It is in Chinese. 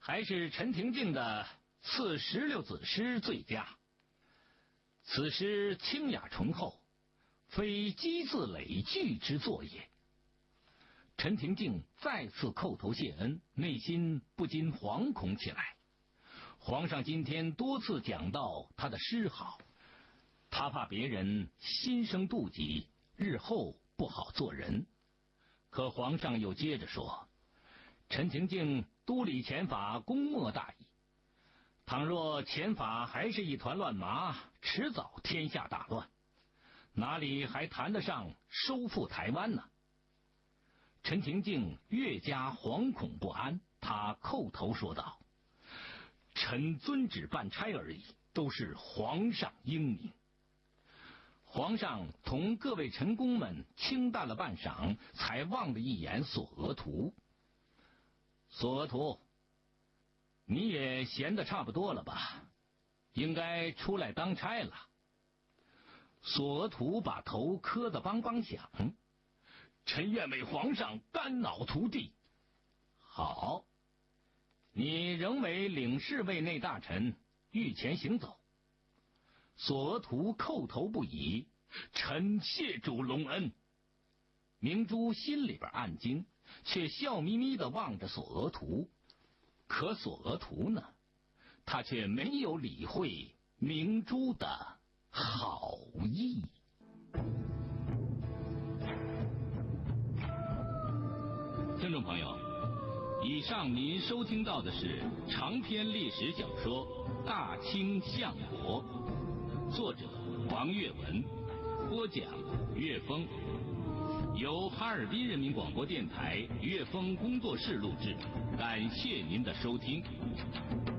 还是陈廷敬的《赐16子诗》最佳。此诗清雅醇厚，非积字累句之作也。陈廷敬再次叩头谢恩，内心不禁惶恐起来。皇上今天多次讲到他的诗好，他怕别人心生妒忌，日后不好做人。可皇上又接着说，陈廷敬督理前法功莫大矣，倘若前法还是一团乱麻，迟早天下大乱，哪里还谈得上收复台湾呢？陈廷敬越加惶恐不安，他叩头说道，臣遵旨办差而已，都是皇上英明。皇上同各位臣工们清淡了半晌，才望了一眼索额图。索额图，你也闲得差不多了吧？应该出来当差了。索额图把头磕得梆梆响，臣愿为皇上肝脑涂地。好，你仍为领侍卫内大臣，御前行走。索额图叩头不已，臣谢主隆恩。明珠心里边暗惊，却笑眯眯地望着索额图。可索额图呢，他却没有理会明珠的好意。听众朋友，以上您收听到的是长篇历史小说《大清相国》，作者王岳文，播讲岳峰，由哈尔滨人民广播电台岳峰工作室录制。感谢您的收听。